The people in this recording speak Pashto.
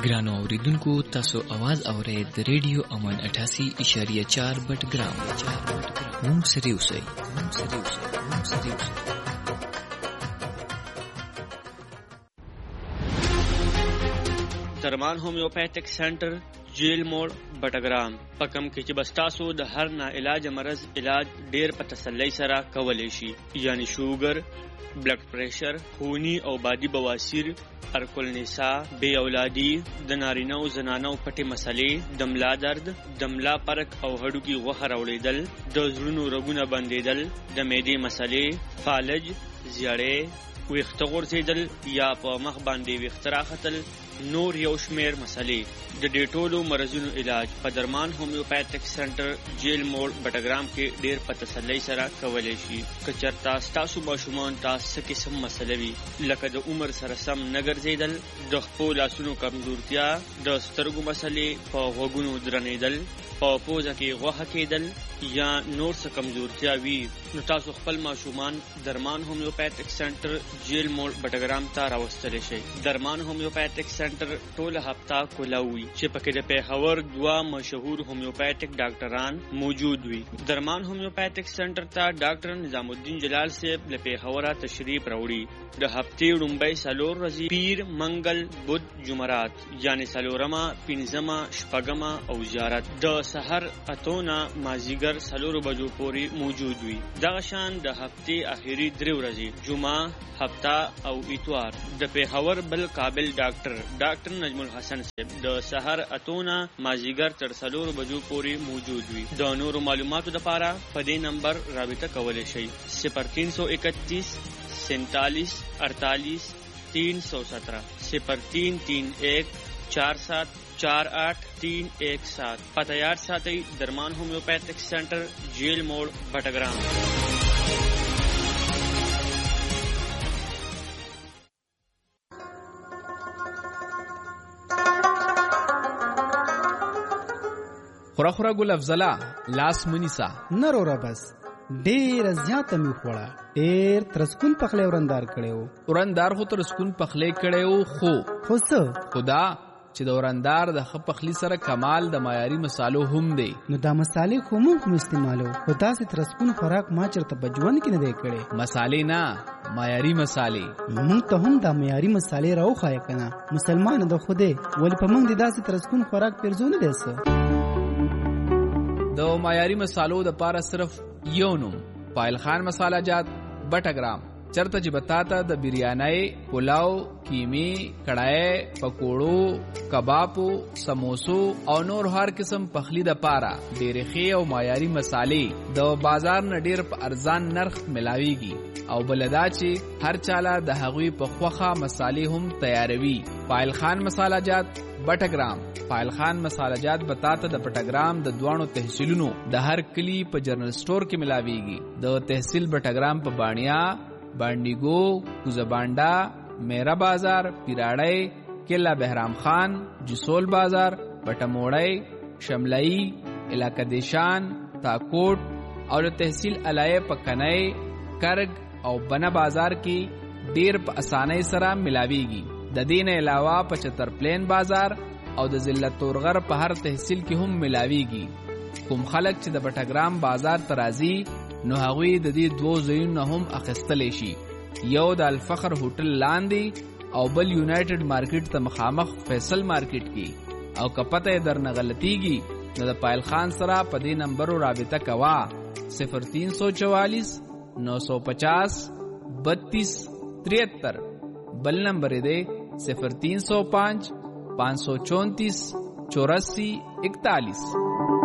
ګرانو اوریدونکو تاسو आवाज اورئ د ریډیو امن 88.4 بټګرام مونږ سره اوسئ. درمان هومیوپیتھک سینٹر جیل موڑ بټګرام پکم کې چې بس تاسو د هر نه علاج مرض علاج ډیر په تسلی سره کولای شي، یعنی شوګر، بلډ پریشر، خونی او بادي بواسیر، ارکل نساء، بے اولادی، د نارینه او زنانو پټې مسلې، دملا درد، دملا پرک او هډوکی غوښه راوړېدل، د زړونو رګونه بندېدل، د معدې مسلې، فالج، زیړې، ویښته غورځېدل یا په مخ باندې ویښته راختل، نور یو شمیر مسلې. د دې ټولو مرزونو علاج په درمان هومیوپیتھک سینټر جیل موړ بټګرام کې ډیر په تسلی سره کولای شي. که چېرته ستاسو ماشومان ته څه قسم مسله وي، لکه د عمر سره سم نه ګرځېدل، د خپو لاسونو کمزورتیا، د سترګو مسلې، په غوږونو درنېدل، په پوزه کې غوښه کېدل یا نور څه کمزورتیا وي، نو تاسو خپل ماشومان درمان هومیوپیتھک سینټر جیل موړ بټګرام ته راوستلی شئ. درمان هومیوپیتھک سینټر ټول هفته کولاو وي چې پکې د پیښور 2 مشهور هومیوپیتھک ډاکټران موجود وي. درمان هومیوپیتھک سینټر ته ډاکټر نظام الدین جلال صاحب له پیښوره تشریف راوړي. د هفتې لومړۍ 4 ورځې پیر، منګل، بد، جمعرات، یعنی 4مه، 5مه، 6مه او زیارت د سحر 8 نه مازیګر 4 بجو پورې موجود وي. دغه شان د هفتې اخیری 3 ورځې جمعه، هفته او اتوار د پیښور بل قابل ډاکټر نجم الحسن صاحب د سحر 8 نه مازیګر تر 4 بجو پورې موجود وي. د نورو معلوماتو لپاره په دې نمبر رابطه کولی شئ: 0331 47 48 317 0331 47 48 317. پته یاد ساتئ: درمان هومیوپیتھک سینټر جیل موړ بټګرام. خورا ګل افضلا لاس منیسا نرورا بس ډیر زیاته می خوړه، ډیر ترسکون پخلی ورندار کړو. ورندار خو ترسکون پخلی کړو، خو څه خدا چې د ورندار د خ پخلی سره کمال د معیاري مصالو هم دی. نو دا مصالې خو موږ استعمالو، خدا سي ترسکون خوراک ما چرته بجوان کې نه دی کړي. مصالې نه، معیاري مصالې. موږ ته هم دا معیاري مصالې راوخای کنه. مسلمان د خوده ولی په موږ د داسې ترسکون خوراک پرځونه دی. څه د معیاري مصالو د پاره صرف یو نوم: پایل خان مساله جات بټګرام. چرته چې بتاته د بریانۍ، پلاو، کیمی، کڑھائی، پکوړو، کبابو، سموسو او نور هر قسم پخلی د پاره ډېرې ښې او معیاري مصالې د بازار نه ډېر په ارزان نرخ ملاويږي او بلدا چې هر چاله د هغوی په خوخه مصالې هم تیاروي. پایل خان مساله جات بټګرام. پایل خان مساله جات بتاته د بټګرام د دوانو تحصیلونو د هر کلی په جنرال سٹور کې ملاويږي. د تحصیل بټګرام په بانیا، بانډیګو، کوزبانډا، میرا بازار، پیراړی، کلا بهرام خان، جسول بازار، بټموړی، شملئی، علاقه دیشان، تاکوټ او د تحصیل علایه په کنای، کرګ او بنا بازار کې ډیر په اسانۍ سره ملاويږي. د دین علاوه په چتر پلین بازار او د ضلع تورغر په هر تحصیل کې هم ملاويږي. کوم خلک چې د بټګرام بازار ترازی نو هغوی د دې 2 ځایونو هم اخیستلی شي. یو د الفخر هوټل لاندې او بل یونایټډ مارکیټ ته مخامخ فیصل مارکیټ کې. او که پته درنه غلطیږي نو د پایل خان سره په دې نمبرو رابطه کوه: 0344 950 32 73. بل نمبر دی 0305 534 84 41.